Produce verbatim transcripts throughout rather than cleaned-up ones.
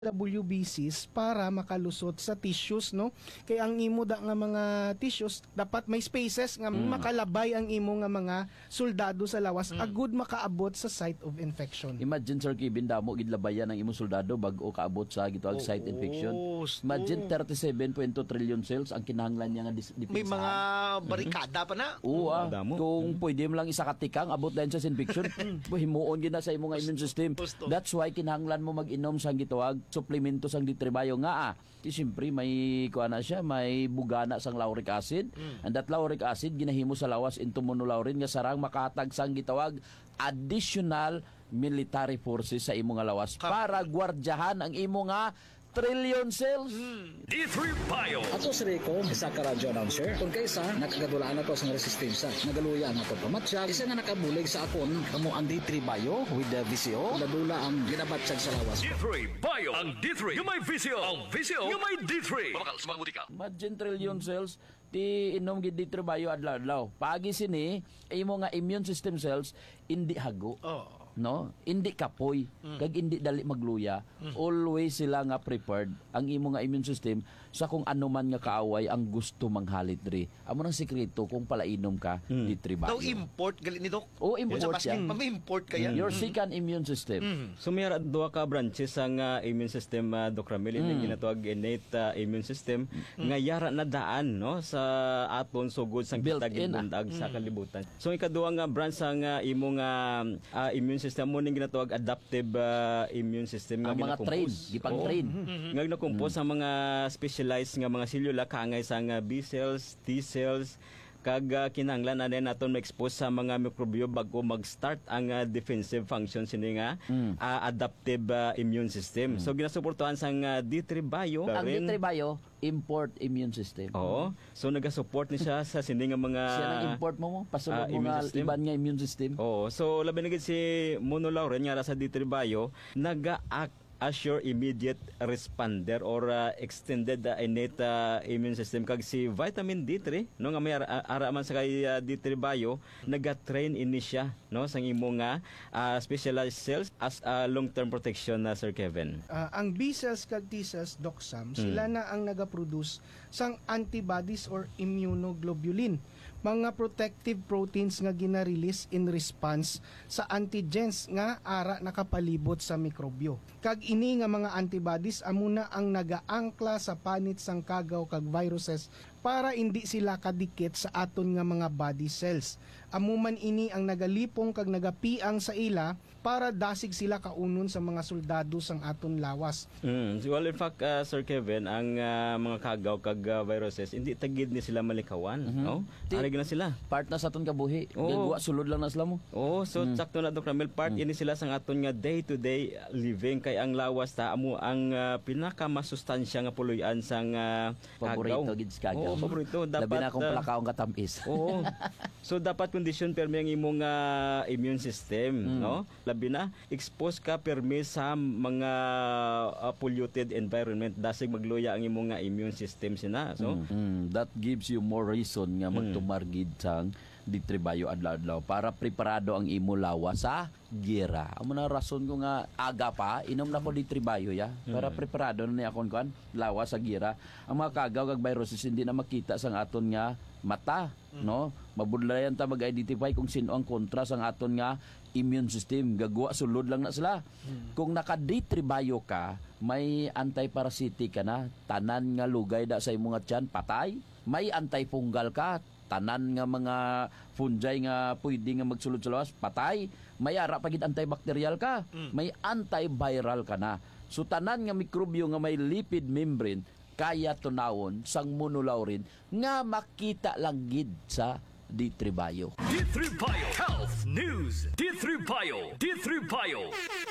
W B Cs para makalusot sa tissues, no? Kaya ang imo da nga mga tissues dapat may spaces nga Mm. makalabay ang imo nga mga soldado sa lawas agud makaabot sa site of infection. Imagine Sir Kevin, damo gid labayan ang imong soldado bag-o kaabot sa gituag site infection. sto. Imagine thirty-seven point two trillion cells ang kinahanglan niya nga dis- May depensahan. mga barikada pa na. Oo, ah. Damo. Kung pwede mo lang isa ka tikang abot dahil sa infection, himuon gid na sa imong immune system. Gusto. That's why kinahanglan mo mag-inom sang gituag suplemento sang ditribayo nga ah. Di siyempre may kuana siya, may bugana sang lauric acid. And that lauric acid ginahimo sa lawas into monolaurin nga sarang makatag sang gitawag additional military forces sa imo nga lawas para gwardyahan ang imo nga trillion cells. D three Bio. Ato si Rico, isa ka radyo announcer. Kung kaysa, nakagadulaan ako sa resistensya. Nagaluya ang ako pamatsyag. Isa nga nakabulig sa akon, kamo ang D three Bio with the V C O. Nadula ang ginabatsyag sa lawas. D three Bio. Ang D three. Yung may visio. Ang visio. Yung may D three. Mamakal, sumaguti ka. Imagine trillion cells ti inom gid ditribayo adlaw-adlaw. Pagi sini imo nga immune system cells indi hago. Oh. No, hindi kapoy kag hindi dali magluya. Always sila nga prepared ang imo nga immune system sa kung ano man nga kaaway ang gusto manghalit diri. Amo nang sekreto kung palainom ka di tribayo. Daw import gali ni Doc. Oh, import Sa siya. May import kaya. Your second immune system. So may duha ka branches ang uh, immune system uh, Doc Ramil mm. yung ginatawag innate uh, immune system nga yara na daan no sa aton sugod sang Built-in, kitag ah. bundag sa kalibutan. So ikaduha nga branch ang uh, imong uh, uh, immune system mo ning ginatawag adaptive uh, immune system nga Ang mga train, ginakompose. gipang-train. Oo. Nga ginakompose ang mga specialized nga mga selula kaangay sa nga B cells, T cells kag uh, kinahanglan na din naton ma-expose sa mga mikrobyo bago mag-start ang uh, defensive function sini nga Mm. uh, adaptive uh, immune system. So ginasuportuhan sang uh, D three Bio. Ang rin- ditribayo import immune system. Oo. So nagasupport ni siya sa sini nga mga Siya nang import mo mo pasulod ah, mo immune nga system. iban nga immune system. Oo. So labi na gid si monolaurin nga sa D three Bio naga-act as your immediate responder or uh, extended uh, innate uh, immune system kag si vitamin D three no nga may ara, ara man sa kay uh, D three Bio naga-train ini siya no sang imo nga uh, specialized cells as a long-term protection na Sir Kevin. Ah, ang B cells kag T cells, Doc Sam, sila na ang nagaproduce sang antibodies or immunoglobulin, mga protective proteins nga gina-release in response sa antigens nga ara nakapalibot sa mikrobyo. Kag ini nga mga antibodies amuna ang nagaangkla sa panit sang kagaw kag viruses para hindi sila kadikit sa aton nga mga body cells. Amuman ini ang nagalipong kag nagapiang sa ila para dasig sila kaunon sa mga soldado sang aton lawas. Mm. Well, in fact, uh, Sir Kevin, ang uh, mga kagaw kag uh, viruses, hindi tagid ni sila malikawan. No? Di- Arig na sila. Part na sa aton kabuhi. Oo. Gagwa sulod lang na sila mo. Oo, so sakto na Doc Ramil, part ini sila sang aton nga day-to-day living kay ang lawas ta amo ang uh, pinakamasustansya nga puloy-an sang uh, Paborito kagaw. gid sa kagaw. Oo, paborito. Labi Dapat, na akong uh, palakaong katamis. Oo. So dapat kondisyon permi ang imong uh, immune system, no? Labi na expose ka permi sa mga uh, polluted environment dasig magluya ang imong nga immune system sina. So Mm, that gives you more reason nga magtumargid sang ditribayo adlaw-adlaw para preparado ang imo lawa sa gera. Amo na rason ko nga aga pa inom na ko ditribayo ya para preparado na ni akon kuan lawa sa gera. Ang mga kagaw kag viruses hindi na makita sang aton nga mata, no? Mabudlayan ta mag-identify kung sino ang kontra sang aton nga immune system. Gagwa sulod lang na sila. Kung naka-ditribayo ka, may anti-parasitic ka na, tanan nga lugay da sa imong nga tiyan, patay. May anti-fungal ka, tanan nga mga fungi nga pwede nga magsulod sa lawas, patay. May ara pagid antibacterial ka, may antiviral ka na. So tanan nga mikrobyo nga may lipid membrane kaya tunawon sang monolaurin nga makita lang gid sa D three Bio. D three Bio. Health News. D three Bio. D three Bio.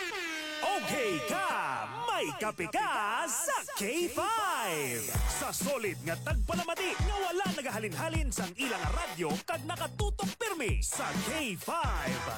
Okay ka! May kape ka sa K five! Sa solid nga tagpalamati nga wala nagahalin-halin sang ilang radyo kag nakatutok pirmi sa K five